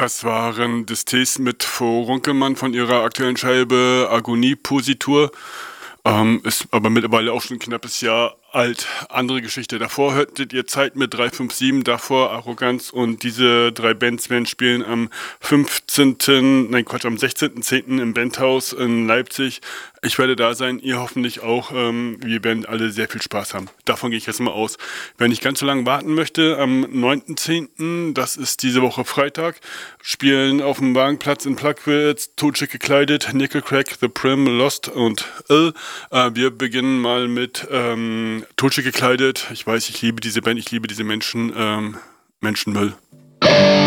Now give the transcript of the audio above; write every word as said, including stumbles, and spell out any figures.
Das waren Distes mit Faux Runkelmann von ihrer aktuellen Scheibe Agonie Positur. Ähm, ist aber mittlerweile auch schon ein knappes Jahr alt. Andere Geschichte. Davor hörtet ihr Zeit mit drei fünf sieben, davor Arroganz, und diese drei Bands werden spielen am fünfzehnten, nein Quatsch, am sechzehnten zehnten im Bandhaus in Leipzig. Ich werde da sein, ihr hoffentlich auch. Ähm, wir werden alle sehr viel Spaß haben. Davon gehe ich jetzt mal aus. Wer nicht ganz so lange warten möchte, am neunten zehnten, das ist diese Woche Freitag, spielen auf dem Wagenplatz in Plagwitz Totschick gekleidet, Nickelcrack, The Prim, Lost und Ill. Äh, wir beginnen mal mit ähm, Totschick gekleidet. Ich weiß, ich liebe diese Band, ich liebe diese Menschen. Ähm, Menschenmüll.